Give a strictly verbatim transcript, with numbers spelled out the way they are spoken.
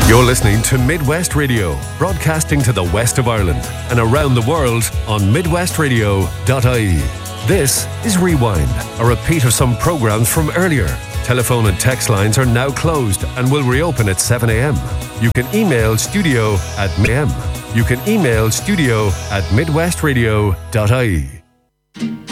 You're listening to Midwest Radio, broadcasting to the west of Ireland and around the world on midwest radio dot I E. This is Rewind, a repeat of some programs from earlier. Telephone and text lines are now closed and will reopen at seven a.m. You can email studio at m. You can email studio at midwest radio dot I E.